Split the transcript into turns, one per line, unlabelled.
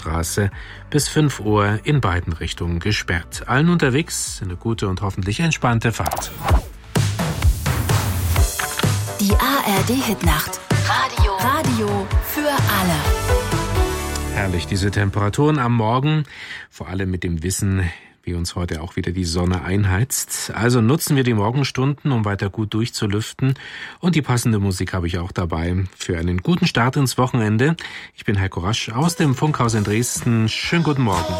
Straße bis 5 Uhr in beiden Richtungen gesperrt. Allen unterwegs eine gute und hoffentlich entspannte Fahrt.
Die ARD-Hitnacht. Radio für alle.
Herrlich, diese Temperaturen am Morgen, vor allem mit dem Wissen, wie uns heute auch wieder die Sonne einheizt. Also nutzen wir die Morgenstunden, um weiter gut durchzulüften. Und die passende Musik habe ich auch dabei für einen guten Start ins Wochenende. Ich bin Heiko Rasch aus dem Funkhaus in Dresden. Schönen guten Morgen.